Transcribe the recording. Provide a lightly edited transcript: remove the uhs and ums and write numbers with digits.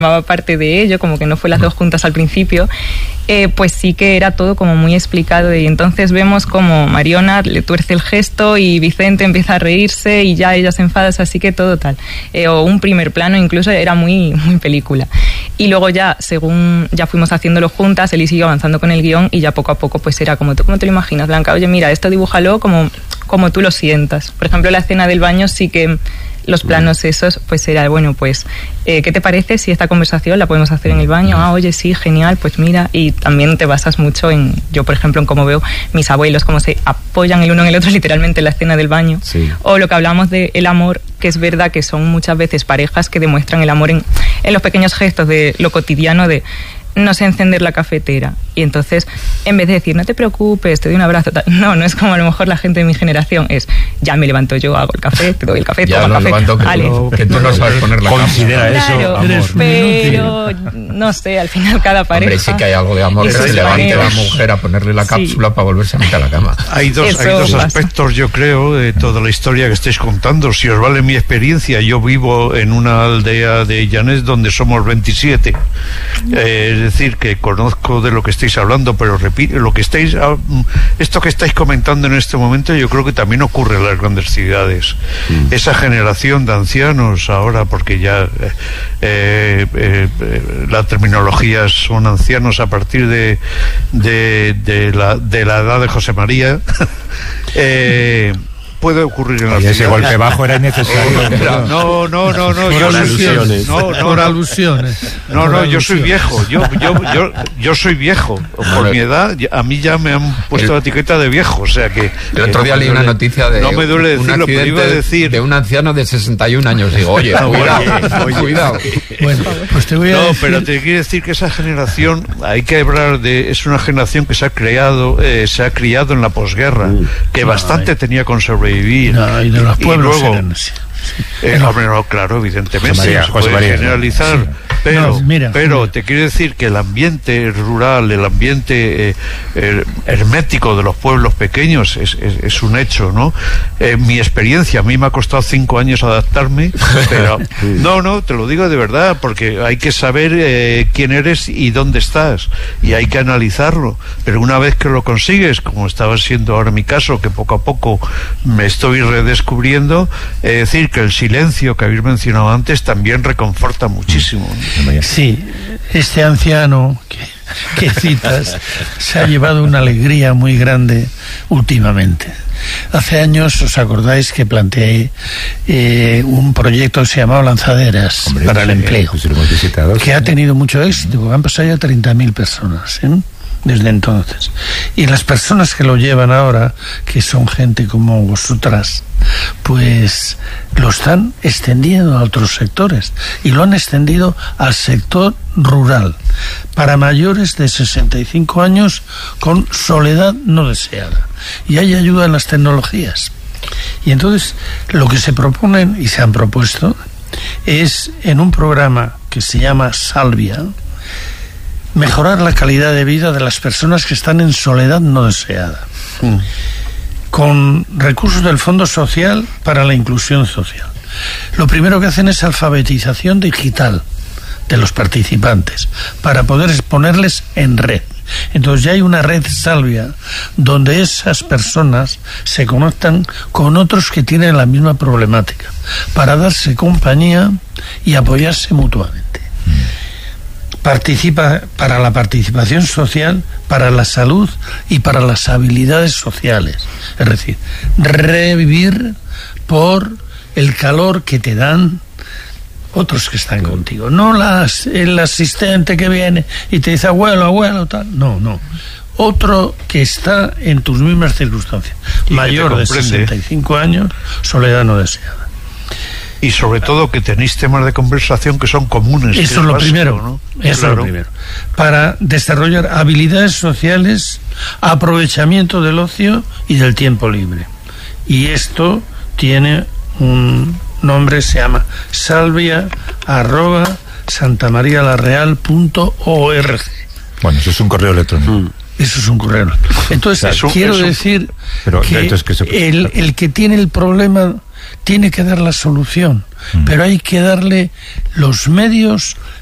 formaba parte de ello, como que no fue las dos juntas al principio, pues sí que era todo como muy explicado, y entonces vemos como Mariona le tuerce el gesto y Vicente empieza a reírse y ya ella se enfada, así que todo tal. O un primer plano incluso era muy, muy película. Y luego ya, según ya fuimos haciéndolo juntas, Eli siguió avanzando con el guión y ya poco a poco pues era como, ¿cómo te lo imaginas, Blanca? Oye, mira, esto dibújalo como tú lo sientas. Por ejemplo, la escena del baño sí que los planos esos, pues era, bueno, pues, ¿qué te parece si esta conversación la podemos hacer en el baño? Ah, oye, sí, genial, pues mira. Y también te basas mucho en, yo por ejemplo, en cómo veo mis abuelos, cómo se apoyan el uno en el otro literalmente en la escena del baño. Sí. O lo que hablamos de el amor, que es verdad que son muchas veces parejas que demuestran el amor en los pequeños gestos de lo cotidiano, de no sé encender la cafetera, y entonces en vez de decir no te preocupes, te doy un abrazo, no es como a lo mejor la gente de mi generación es, ya me levanto yo, hago el café, te doy el café, toma el café, que tú no sabes poner la cama. Considera eso, claro, amor. Pero no sé, al final cada pareja, hombre, sí que hay algo de amor, que se levante la mujer a ponerle la cápsula para volverse a meter a la cama. Hay dos aspectos, yo creo, de toda la historia que estáis contando. Si os vale mi experiencia, yo vivo en una aldea de Llanés donde somos 27, es decir, que conozco de lo que estáis hablando, pero repito, esto que estáis comentando en este momento, yo creo que también ocurre en las grandes ciudades. Esa generación de ancianos ahora, porque ya la terminología son ancianos a partir de la edad de José María, puede ocurrir en la ese golpe bajo era innecesario. No, por alusiones. No, yo soy viejo. Yo soy viejo. Por mi edad, a mí ya me han puesto la etiqueta de viejo, o sea que el otro día leí una noticia de no me duele decirlo, pero iba a decir de un anciano de 61 años. Digo, oye, cuidado. Bueno, pues te voy a decir... pero te quiero decir que esa generación, hay que hablar de, es una generación que se ha criado en la posguerra, que bastante tenía con sobrevivir. Y de los pueblos y luego, eran así. Claro, evidentemente no se puede generalizar, sí. pero te quiero decir que el ambiente rural, el ambiente hermético de los pueblos pequeños es un hecho, ¿no? Mi experiencia, a mí me ha costado 5 años adaptarme, pero no, te lo digo de verdad, porque hay que saber quién eres y dónde estás, y hay que analizarlo, pero una vez que lo consigues, como estaba siendo ahora mi caso, que poco a poco me estoy redescubriendo, es decir, que el silencio que habéis mencionado antes también reconforta muchísimo. Sí, este anciano que citas se ha llevado una alegría muy grande últimamente. Hace años, ¿os acordáis que planteé un proyecto que se llamaba Lanzaderas para el empleo? Que ha tenido mucho éxito, han pasado ya 30.000 personas, desde entonces. Y las personas que lo llevan ahora, que son gente como vosotras, pues lo están extendiendo a otros sectores, y lo han extendido al sector rural, para mayores de 65 años con soledad no deseada, y hay ayuda en las tecnologías. Y entonces lo que se proponen y se han propuesto es, en un programa que se llama Salvia, mejorar la calidad de vida de las personas que están en soledad no deseada, con recursos del Fondo Social para la Inclusión Social. Lo primero que hacen es alfabetización digital de los participantes para poder exponerles en red. Entonces ya hay una red Salvia donde esas personas se conectan con otros que tienen la misma problemática para darse compañía y apoyarse mutuamente. Participa para la participación social, para la salud y para las habilidades sociales. Es decir, revivir por el calor que te dan otros que están contigo. No el asistente que viene y te dice abuelo, tal. No. Otro que está en tus mismas circunstancias. Mayor de 65 años, soledad no deseada. Y sobre todo que tenéis temas de conversación que son comunes. Eso es lo primero, ¿no? Eso es lo primero. Para desarrollar habilidades sociales, aprovechamiento del ocio y del tiempo libre. Y esto tiene un nombre, se llama salvia@santamarialareal.org. Bueno, eso es un correo electrónico. Eso es un correo electrónico. Entonces, quiero decir que el que tiene el problema tiene que dar la solución, pero hay que darle los medios